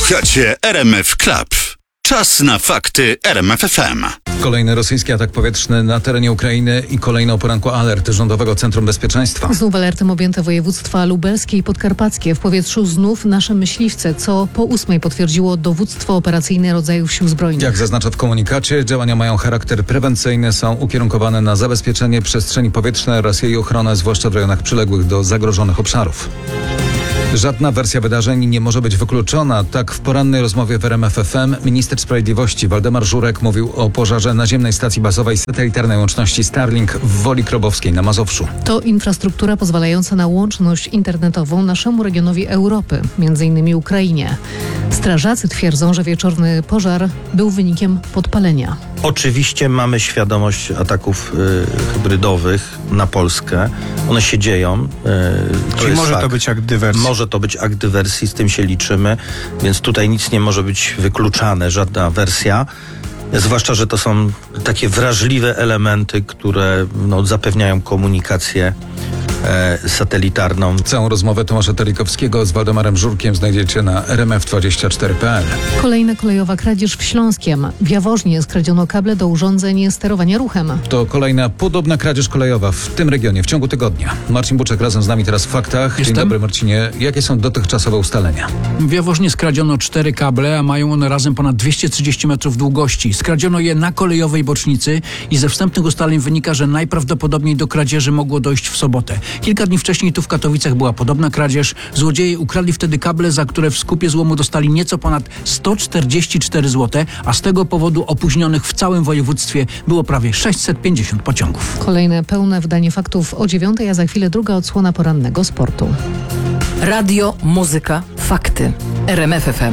Słuchacie RMF Club. Czas na fakty RMF FM. Kolejny rosyjski atak powietrzny na terenie Ukrainy i kolejny o poranku alert Rządowego Centrum Bezpieczeństwa. Znów alertem objęte województwa lubelskie i podkarpackie. W powietrzu znów nasze myśliwce, co po 8 potwierdziło dowództwo operacyjne rodzajów sił zbrojnych. Jak zaznacza w komunikacie, działania mają charakter prewencyjny, są ukierunkowane na zabezpieczenie przestrzeni powietrznej oraz jej ochronę, zwłaszcza w rejonach przyległych do zagrożonych obszarów. Żadna wersja wydarzeń nie może być wykluczona. Tak w porannej rozmowie w RMF FM minister sprawiedliwości Waldemar Żurek mówił o pożarze naziemnej stacji bazowej satelitarnej łączności Starlink w Woli Krobowskiej na Mazowszu. To infrastruktura pozwalająca na łączność internetową naszemu regionowi Europy, m.in. Ukrainie. Strażacy twierdzą, że wieczorny pożar był wynikiem podpalenia. Oczywiście mamy świadomość ataków hybrydowych na Polskę. One się dzieją. Czyli może to być akt dywersji. Może to być akt dywersji, z tym się liczymy, więc tutaj nic nie może być wykluczane, żadna wersja. Zwłaszcza, że to są takie wrażliwe elementy, które zapewniają komunikację satelitarną. Całą rozmowę Tomasza Telikowskiego z Waldemarem Żurkiem znajdziecie na rmf24.pl. Kolejna kolejowa kradzież w Śląskiem. W Jaworznie skradziono kable do urządzeń sterowania ruchem. To kolejna podobna kradzież kolejowa w tym regionie w ciągu tygodnia. Marcin Buczek razem z nami teraz w faktach. Jestem. Dzień dobry, Marcinie. Jakie są dotychczasowe ustalenia? W Jaworznie skradziono 4 kable, a mają one razem ponad 230 metrów długości. Skradziono je na kolejowej bocznicy i ze wstępnych ustaleń wynika, że najprawdopodobniej do kradzieży mogło dojść w sobotę. Kilka dni wcześniej tu w Katowicach była podobna kradzież. Złodzieje ukradli wtedy kable, za które w skupie złomu dostali nieco ponad 144 zł, a z tego powodu opóźnionych w całym województwie było prawie 650 pociągów. Kolejne pełne wydanie faktów o 9, a za chwilę druga odsłona porannego sportu. Radio, muzyka, fakty. RMF FM.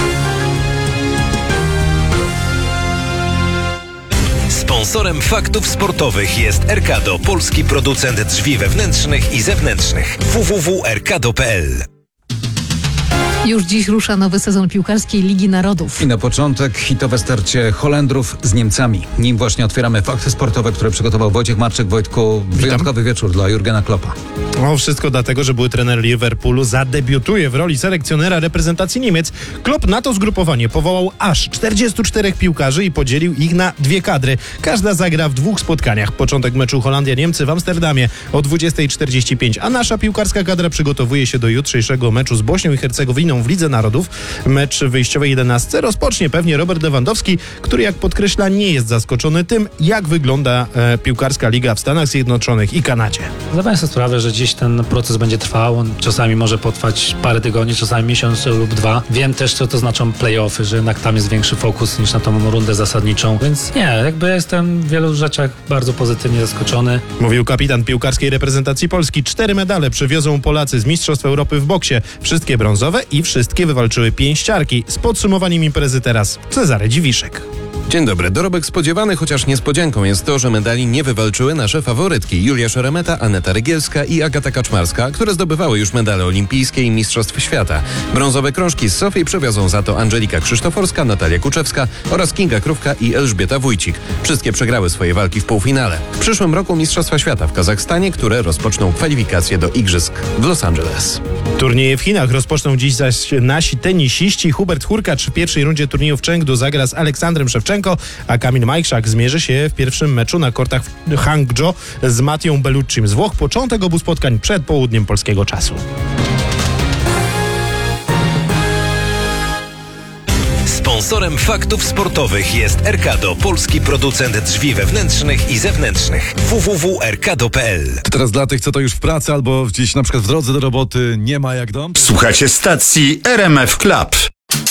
Sponsorem faktów sportowych jest Erkado, polski producent drzwi wewnętrznych i zewnętrznych. www.erkado.pl. Już dziś rusza nowy sezon piłkarskiej Ligi Narodów. I na początek hitowe starcie Holendrów z Niemcami. Nim właśnie otwieramy fakty sportowe, które przygotował Wojciech Marczyk. Wojtku, wyjątkowy wieczór dla Jurgena Kloppa. Wszystko dlatego, że były trener Liverpoolu zadebiutuje w roli selekcjonera reprezentacji Niemiec. Klopp na to zgrupowanie powołał aż 44 piłkarzy i podzielił ich na 2 kadry. Każda zagra w 2 spotkaniach. Początek meczu Holandia-Niemcy w Amsterdamie o 20:45, a nasza piłkarska kadra przygotowuje się do jutrzejszego meczu z Bośnią i Hercegowiną w Lidze Narodów. Mecz w wyjściowej 11 rozpocznie pewnie Robert Lewandowski, który, jak podkreśla, nie jest zaskoczony tym, jak wygląda piłkarska liga w Stanach Zjednoczonych i Kanadzie. Zdaję sobie sprawę, że dziś ten proces będzie trwał. On czasami może potrwać parę tygodni, czasami miesiąc lub 2. Wiem też, co to znaczą play-offy, że jednak tam jest większy fokus niż na tą rundę zasadniczą. Więc nie, jakby jestem w wielu rzeczach bardzo pozytywnie zaskoczony. Mówił kapitan piłkarskiej reprezentacji Polski. 4 medale przywiozą Polacy z Mistrzostw Europy w boksie. Wszystkie brązowe i wszystkie wywalczyły pięściarki. Z podsumowaniem imprezy teraz Cezary Dziwiszek. Dzień dobry. Dorobek spodziewany, chociaż niespodzianką jest to, że medali nie wywalczyły nasze faworytki Julia Szeremeta, Aneta Rygielska i Agata Kaczmarska, które zdobywały już medale olimpijskie i Mistrzostw Świata. Brązowe krążki z Sofii przywiozą za to Angelika Krzysztoforska, Natalia Kuczewska oraz Kinga Krówka i Elżbieta Wójcik. Wszystkie przegrały swoje walki w półfinale. W przyszłym roku Mistrzostwa Świata w Kazachstanie, które rozpoczną kwalifikacje do Igrzysk w Los Angeles. Turnieje w Chinach rozpoczną dziś zaś nasi tenisiści. Hubert Hurkacz w pierwszej rundzie turnieju w Chengdu zagra z Aleksandrem Szewczenko, a Kamil Majchrzak zmierzy się w pierwszym meczu na kortach w Hangzhou z Mattią Belluccim z Włoch. Początek obu spotkań przed południem polskiego czasu. Sponsorem faktów sportowych jest Erkado, polski producent drzwi wewnętrznych i zewnętrznych. www.erkado.pl. To teraz dla tych, co to już w pracy albo gdzieś na przykład w drodze do roboty, nie ma jak dom. Słuchacie stacji RMF Club.